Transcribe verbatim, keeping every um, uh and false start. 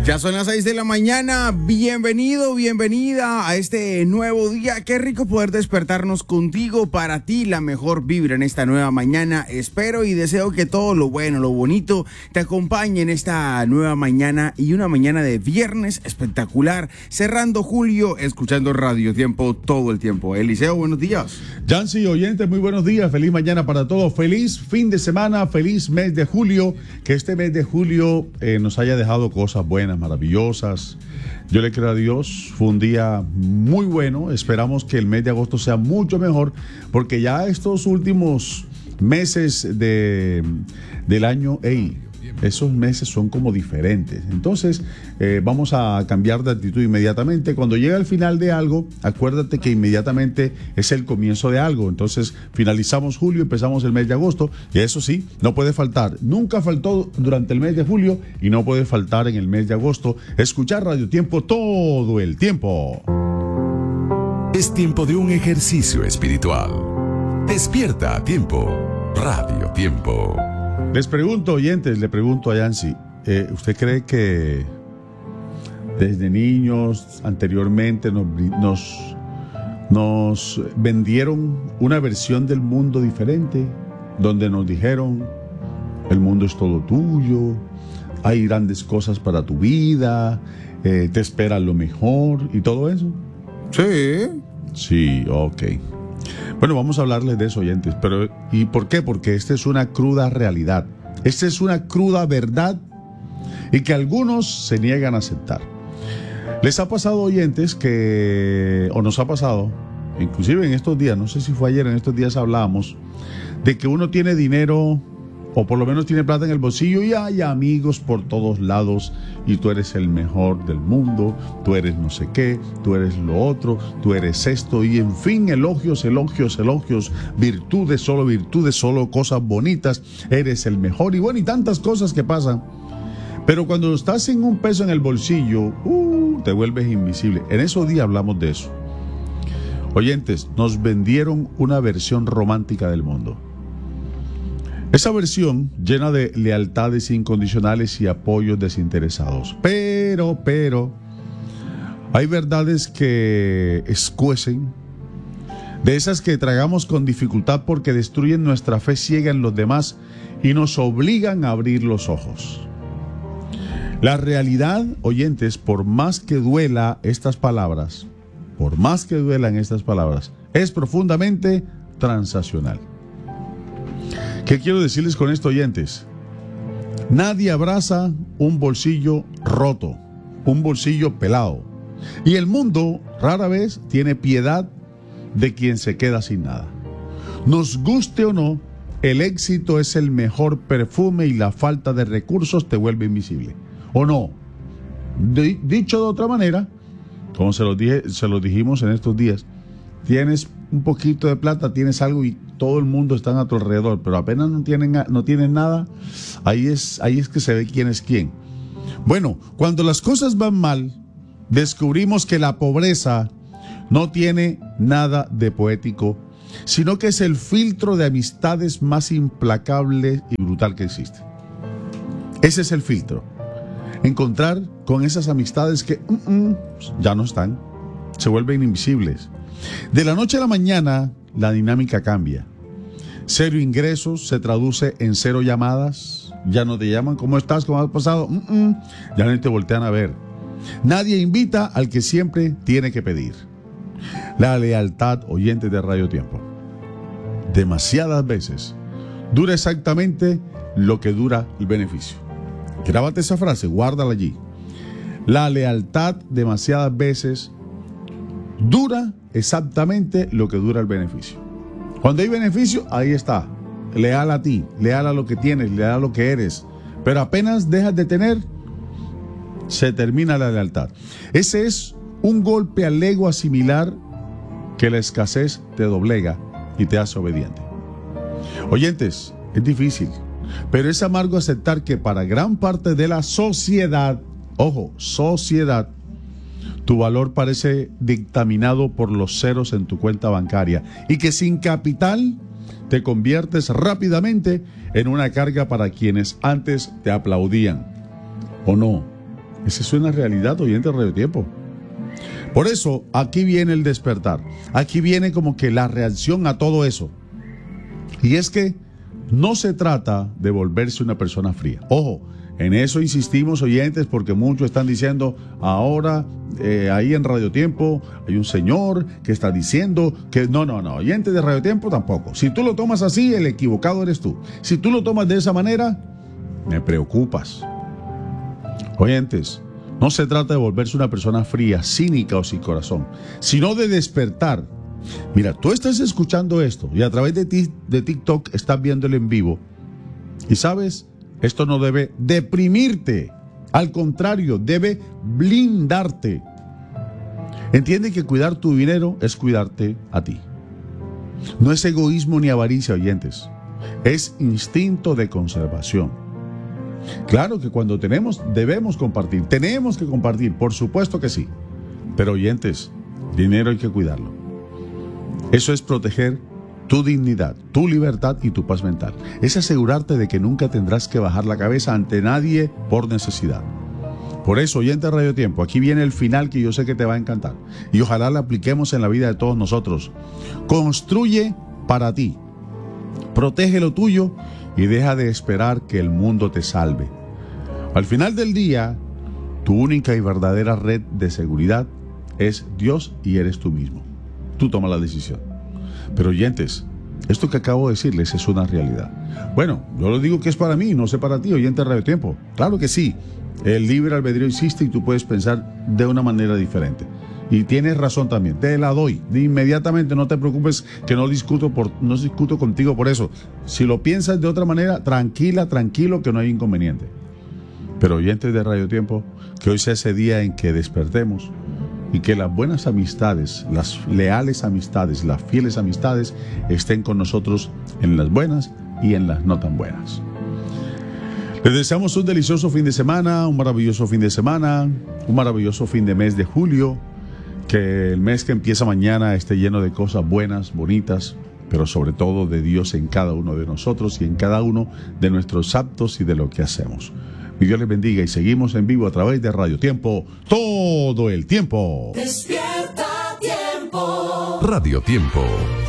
Ya son las seis de la mañana, bienvenido, bienvenida a este nuevo día. Qué rico poder despertarnos contigo, para ti la mejor vibra en esta nueva mañana. Espero y deseo que todo lo bueno, lo bonito te acompañe en esta nueva mañana y una mañana de viernes espectacular, cerrando julio, escuchando Radio Tiempo todo el tiempo. Eliseo, buenos días. Yancy, oyentes, muy buenos días, feliz mañana para todos, feliz fin de semana, feliz mes de julio, que este mes de julio eh, nos haya dejado cosas buenas, maravillosas. Yo le creo a Dios, fue un día muy bueno, esperamos que el mes de agosto sea mucho mejor, porque ya estos últimos meses de, del año, hey, esos meses son como diferentes. Entonces eh, vamos a cambiar de actitud inmediatamente. Cuando llega el final de algo, acuérdate que inmediatamente es el comienzo de algo. Entonces finalizamos julio, empezamos el mes de agosto, y eso sí, no puede faltar, nunca faltó durante el mes de julio y no puede faltar en el mes de agosto, escuchar Radio Tiempo todo el tiempo. Es tiempo de un ejercicio espiritual. Despierta a tiempo. Radio Tiempo. Les pregunto, oyentes, le pregunto a Yancy, eh, ¿usted cree que desde niños, anteriormente, nos, nos, nos vendieron una versión del mundo diferente, donde nos dijeron, el mundo es todo tuyo, hay grandes cosas para tu vida, eh, te espera lo mejor y todo eso? Sí. Sí, ok. Bueno, vamos a hablarles de eso, oyentes, pero ¿y por qué? Porque esta es una cruda realidad, esta es una cruda verdad y que algunos se niegan a aceptar. Les ha pasado, oyentes, que, o nos ha pasado, inclusive en estos días, no sé si fue ayer, en estos días hablábamos, de que uno tiene dinero, o por lo menos tiene plata en el bolsillo, y hay amigos por todos lados, y tú eres el mejor del mundo, tú eres no sé qué, tú eres lo otro, tú eres esto, y en fin, elogios, elogios, elogios, virtudes, solo virtudes, solo cosas bonitas, eres el mejor, y bueno, y tantas cosas que pasan. Pero cuando estás sin un peso en el bolsillo, uh, te vuelves invisible. En esos días hablamos de eso. Oyentes, nos vendieron una versión romántica del mundo. Esa versión llena de lealtades incondicionales y apoyos desinteresados. Pero, pero, hay verdades que escuecen, de esas que tragamos con dificultad porque destruyen nuestra fe ciega en los demás y nos obligan a abrir los ojos. La realidad, oyentes, por más que duela estas palabras, por más que duelan estas palabras, es profundamente transaccional. ¿Qué quiero decirles con esto, oyentes? Nadie abraza un bolsillo roto, un bolsillo pelado. Y el mundo rara vez tiene piedad de quien se queda sin nada. Nos guste o no, el éxito es el mejor perfume y la falta de recursos te vuelve invisible. ¿O no? De, dicho de otra manera, como se lo dije, se lo dijimos en estos días, tienes un poquito de plata, tienes algo y todo el mundo está a tu alrededor, pero apenas no tienen, no tienen nada, ahí es, ahí es que se ve quién es quién. Bueno, cuando las cosas van mal, descubrimos que la pobreza no tiene nada de poético, sino que es el filtro de amistades más implacable y brutal que existe. Ese es el filtro. Encontrar con esas amistades que mm, mm, ya no están, se vuelven invisibles. De la noche a la mañana, la dinámica cambia. Cero ingresos se traduce en cero llamadas. Ya no te llaman, ¿cómo estás? ¿Cómo has pasado? Mm-mm. Ya no te voltean a ver. Nadie invita al que siempre tiene que pedir. La lealtad, oyentes de Radio Tiempo, demasiadas veces dura exactamente lo que dura el beneficio. Grábate esa frase, guárdala allí. La lealtad demasiadas veces dura exactamente lo que dura el beneficio. Cuando hay beneficio, ahí está, leal a ti, leal a lo que tienes, leal a lo que eres. Pero apenas dejas de tener, se termina la lealtad. Ese es un golpe al ego similar que la escasez te doblega y te hace obediente. Oyentes, es difícil, pero es amargo aceptar que para gran parte de la sociedad, ojo, sociedad, tu valor parece dictaminado por los ceros en tu cuenta bancaria y que sin capital te conviertes rápidamente en una carga para quienes antes te aplaudían. ¿O no? Esa es una realidad, oyente de Radio Tiempo. Por eso, aquí viene el despertar. Aquí viene como que la reacción a todo eso. Y es que no se trata de volverse una persona fría. Ojo, en eso insistimos, oyentes, porque muchos están diciendo, ahora eh, ahí en Radio Tiempo hay un señor que está diciendo que no, no, no, oyentes de Radio Tiempo tampoco. Si tú lo tomas así, el equivocado eres tú. Si tú lo tomas de esa manera, me preocupas. Oyentes, no se trata de volverse una persona fría, cínica o sin corazón, sino de despertar. Mira, tú estás escuchando esto y a través de, ti, de TikTok estás viéndolo en vivo. Y sabes, esto no debe deprimirte. Al contrario, debe blindarte. Entiende que cuidar tu dinero es cuidarte a ti. No es egoísmo ni avaricia, oyentes. Es instinto de conservación. Claro que cuando tenemos, debemos compartir. Tenemos que compartir, por supuesto que sí. Pero, oyentes, dinero hay que cuidarlo. Eso es proteger tu dignidad, tu libertad y tu paz mental. Es asegurarte de que nunca tendrás que bajar la cabeza ante nadie por necesidad. Por eso, oyente de Radio Tiempo, aquí viene el final que yo sé que te va a encantar. Y ojalá lo apliquemos en la vida de todos nosotros. Construye para ti. Protege lo tuyo y deja de esperar que el mundo te salve. Al final del día, tu única y verdadera red de seguridad es Dios y eres tú mismo. Tú tomas la decisión. Pero oyentes, esto que acabo de decirles es una realidad. Bueno, yo lo digo que es para mí, no sé para ti, oyente de Radio Tiempo. Claro que sí, el libre albedrío existe y tú puedes pensar de una manera diferente. Y tienes razón también, te la doy. De inmediatamente, no te preocupes que no discuto, por, no discuto contigo por eso. Si lo piensas de otra manera, tranquila, tranquilo, que no hay inconveniente. Pero oyentes de Radio Tiempo, que hoy sea ese día en que despertemos y que las buenas amistades, las leales amistades, las fieles amistades estén con nosotros en las buenas y en las no tan buenas. Les deseamos un delicioso fin de semana, un maravilloso fin de semana, un maravilloso fin de mes de julio, que el mes que empieza mañana esté lleno de cosas buenas, bonitas, pero sobre todo de Dios en cada uno de nosotros y en cada uno de nuestros actos y de lo que hacemos. Y Dios les bendiga y seguimos en vivo a través de Radio Tiempo todo el tiempo. Despierta Tiempo. Radio Tiempo.